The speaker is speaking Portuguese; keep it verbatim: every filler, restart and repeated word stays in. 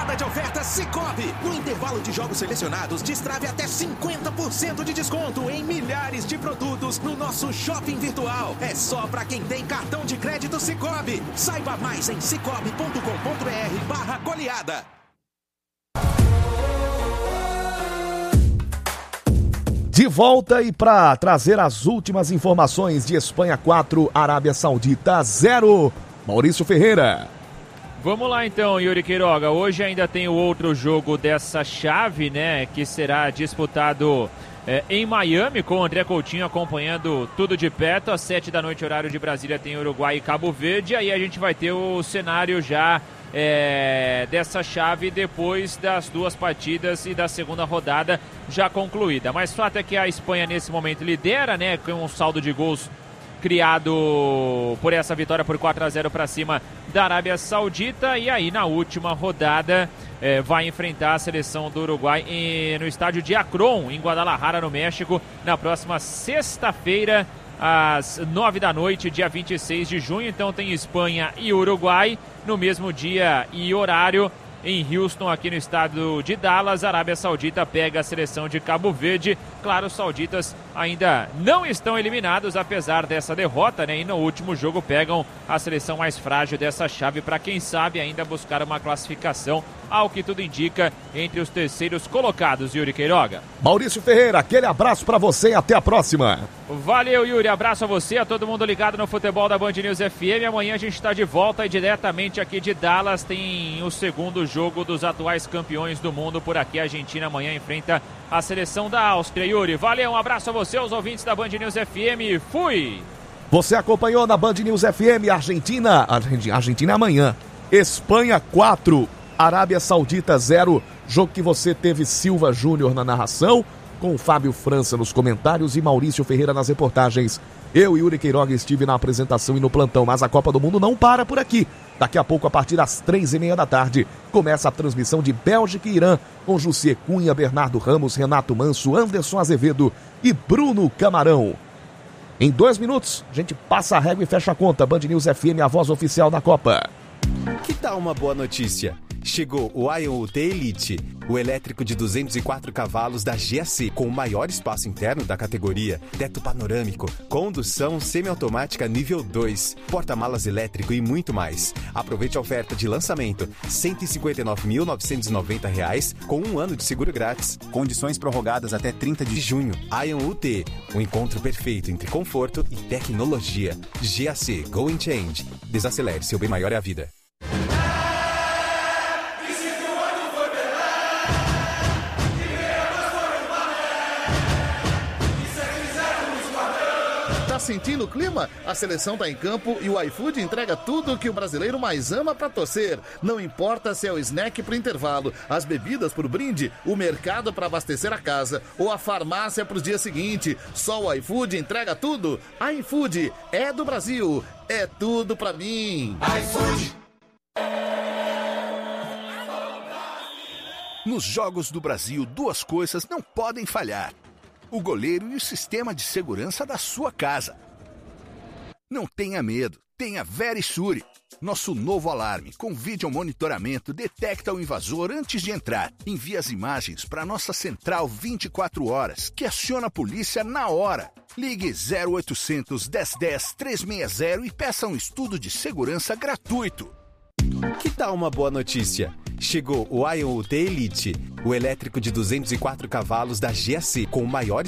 Rodada de ofertas Sicoob. No intervalo de jogos selecionados, destrave até cinquenta por cento de desconto em milhares de produtos no nosso shopping virtual. É só para quem tem cartão de crédito Sicoob. Saiba mais em cicobi ponto com ponto br barra goleada. De volta e para trazer as últimas informações de Espanha quatro, Arábia Saudita zero. Maurício Ferreira. Vamos lá então, Yuri Queiroga. Hoje ainda tem o outro jogo dessa chave, né? Que será disputado é, em Miami, com o André Coutinho acompanhando tudo de perto. Às sete da noite, horário de Brasília, tem Uruguai e Cabo Verde. Aí a gente vai ter o cenário já É, dessa chave depois das duas partidas e da segunda rodada já concluída. Mas fato é que a Espanha nesse momento lidera, né, com um saldo de gols criado por essa vitória por quatro a zero para cima da Arábia Saudita, e aí na última rodada é, vai enfrentar a seleção do Uruguai em, no estádio de Akron, em Guadalajara, no México, na próxima sexta-feira, às nove da noite, dia vinte e seis de junho. Então tem Espanha e Uruguai no mesmo dia e horário em Houston, aqui no estado de Dallas. A Arábia Saudita pega a seleção de Cabo Verde. Claro, os sauditas ainda não estão eliminados, apesar dessa derrota, né? E no último jogo pegam a seleção mais frágil dessa chave para, quem sabe, ainda buscar uma classificação, ao que tudo indica, entre os terceiros colocados. Yuri Queiroga. Maurício Ferreira, aquele abraço para você e até a próxima. Valeu, Yuri. Abraço a você, a todo mundo ligado no futebol da Band News F M. Amanhã a gente está de volta e diretamente aqui de Dallas tem o segundo jogo dos atuais campeões do mundo por aqui. A Argentina amanhã enfrenta a seleção da Áustria. Yuri, valeu, um abraço a você, aos ouvintes da Band News F M. Fui! Você acompanhou na Band News F M, Argentina, Argentina, Argentina amanhã, Espanha quatro, Arábia Saudita zero. Jogo que você teve Silva Júnior na narração, com Fábio França nos comentários e Maurício Ferreira nas reportagens. Eu e Yuri Queiroga estive na apresentação e no plantão, mas a Copa do Mundo não para por aqui. Daqui a pouco, a partir das três e meia da tarde, começa a transmissão de Bélgica e Irã, com Jussier Cunha, Bernardo Ramos, Renato Manso, Anderson Azevedo e Bruno Camarão. Em dois minutos, a gente passa a régua e fecha a conta. Band News F M, a voz oficial da Copa. Que tal uma boa notícia? Chegou o Ion U T Elite, o elétrico de duzentos e quatro cavalos da G A C, com o maior espaço interno da categoria, teto panorâmico, condução semiautomática nível dois, porta-malas elétrico e muito mais. Aproveite a oferta de lançamento, cento e cinquenta e nove mil novecentos e noventa reais, com um ano de seguro grátis. Condições prorrogadas até trinta de junho. Ion U T, o encontro perfeito entre conforto e tecnologia. G A C, Go and Change. Desacelere, seu bem maior é a vida. Tá sentindo o clima? A seleção tá em campo e o iFood entrega tudo o que o brasileiro mais ama pra torcer. Não importa se é o snack pro intervalo, as bebidas pro brinde, o mercado pra abastecer a casa ou a farmácia pros dias seguintes. Só o iFood entrega tudo. iFood é do Brasil, é tudo pra mim. iFood. Nos Jogos do Brasil, duas coisas não podem falhar: o goleiro e o sistema de segurança da sua casa. Não tenha medo, tenha Verisure. Nosso novo alarme com vídeo monitoramento detecta o invasor antes de entrar. Envia as imagens para nossa central vinte e quatro horas, que aciona a polícia na hora. Ligue zero oitocentos, dez dez, trezentos e sessenta e peça um estudo de segurança gratuito. Que tal uma boa notícia? Chegou o Ion U T Elite, o elétrico de duzentos e quatro cavalos da G A C, com o maior